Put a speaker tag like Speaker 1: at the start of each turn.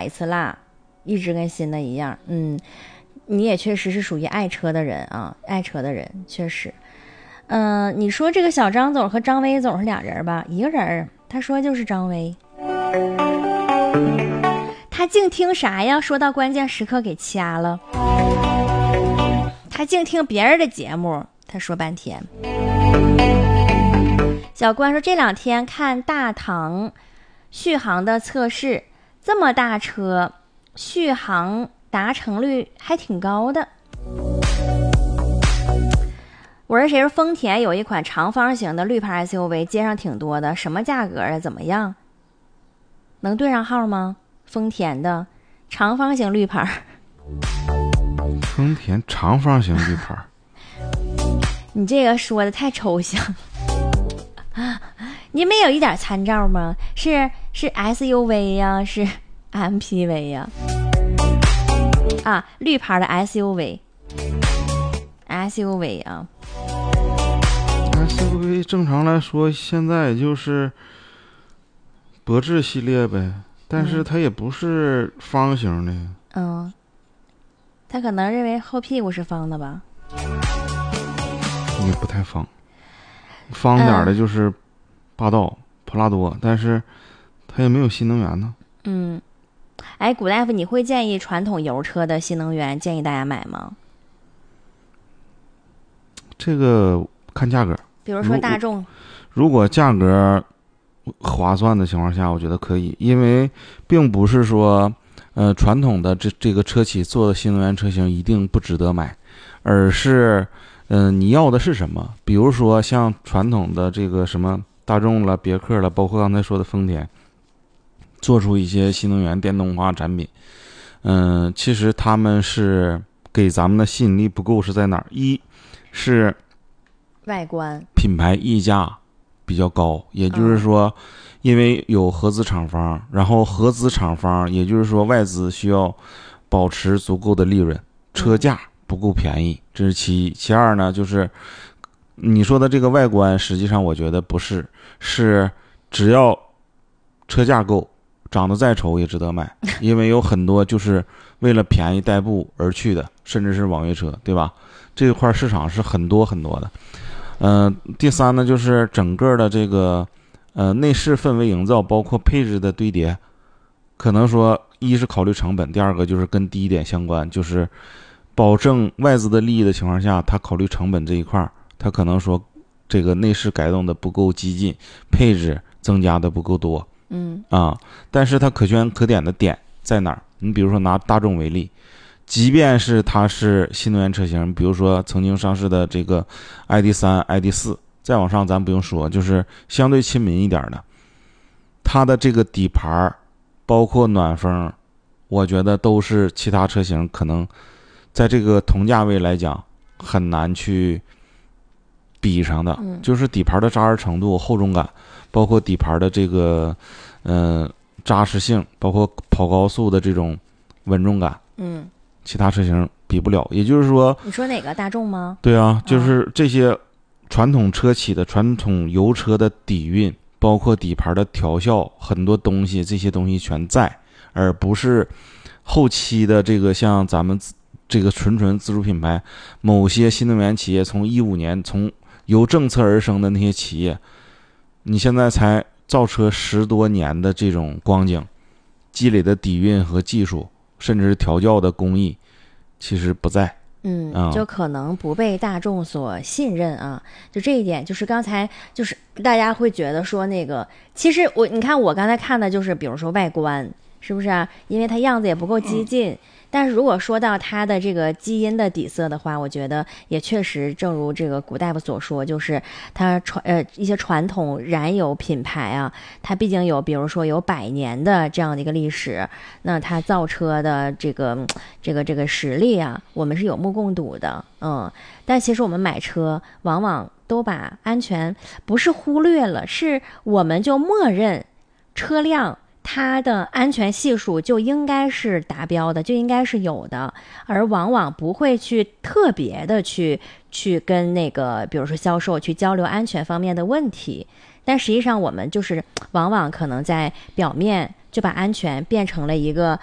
Speaker 1: 一次蜡，一直跟新的一样。你也确实是属于爱车的人啊，爱车的人确实。你说这个小张总和张威总是俩人吧？一个人，他说就是张威。他净听啥呀？说到关键时刻给掐了。他净听别人的节目，他说半天。小关说这2天看大唐续航的测试，这么大车续航达成率还挺高的。我说谁说丰田有一款长方形的绿牌 SUV， 街上挺多的，什么价格啊？怎么样？能对上号吗？丰田的长方形绿牌。
Speaker 2: 丰田长方形绿牌。
Speaker 1: 你这个说的太抽象。你没有一点参照吗？是 SUV 呀，是 MPV 呀？绿牌的 SUV 啊。
Speaker 2: SUV 正常来说现在就是博智系列呗，但是它也不是方形的。
Speaker 1: 他可能认为后屁股是方的吧？
Speaker 2: 也不太方，方点的就是霸道、普拉多，但是它也没有新能源呢。
Speaker 1: 古大夫，你会建议传统油车的新能源建议大家买吗？
Speaker 2: 这个看价格，
Speaker 1: 比如说大众，
Speaker 2: 如果价格划算的情况下，我觉得可以，因为并不是说传统的这个车企做的新能源车型一定不值得买，而是你要的是什么？比如说像传统的这个什么大众了、别克了，包括刚才说的丰田，做出一些新能源电动化产品，其实他们是给咱们的吸引力不够，是在哪儿？一是
Speaker 1: 外观
Speaker 2: 品牌溢价比较高，也就是说因为有合资厂方，然后合资厂方也就是说外资需要保持足够的利润，车价不够便宜，这是其一。其二呢，就是你说的这个外观，实际上我觉得不是，是只要车价够，长得再丑也值得买，因为有很多就是为了便宜代步而去的，甚至是网约车，对吧？这块市场是很多很多的。第三呢，就是整个的这个内饰氛围营造，包括配置的堆叠，可能说一是考虑成本，第二个就是跟第一点相关，就是保证外资的利益的情况下，他考虑成本这一块，他可能说这个内饰改动的不够激进，配置增加的不够多。但是它可圈可点的点在哪儿？你比如说拿大众为例，即便是它是新能源车型，比如说曾经上市的这个 ID3、ID4， 再往上咱不用说，就是相对亲民一点的，它的这个底盘包括暖风，我觉得都是其他车型可能在这个同价位来讲很难去比上的。就是底盘的扎实程度、厚重感，包括底盘的这个扎实性，包括跑高速的这种稳重感，其他车型比不了。也就是说，
Speaker 1: 你说哪个大众吗？
Speaker 2: 对啊，就是这些传统车企的传统油车的底蕴，包括底盘的调校，很多东西这些东西全在，而不是后期的这个像咱们这个纯自主品牌，某些新能源企业从15年从由政策而生的那些企业，你现在才造车10多年的这种光景，积累的底蕴和技术，甚至是调教的工艺，其实不在。
Speaker 1: 就可能不被大众所信任啊，就这一点，就是刚才就是大家会觉得说那个，其实你看我刚才看的就是比如说外观，是不是啊？因为它样子也不够激进。但是如果说到它的这个基因的底色的话，我觉得也确实正如这个古大夫所说，就是它一些传统燃油品牌啊，它毕竟有比如说有100年的这样的一个历史，那它造车的这个实力啊，我们是有目共睹的。但其实我们买车往往都把安全不是忽略了，是我们就默认车辆它的安全系数就应该是达标的，就应该是有的，而往往不会去特别的去跟那个比如说销售去交流安全方面的问题。但实际上我们就是往往可能在表面就把安全变成了一个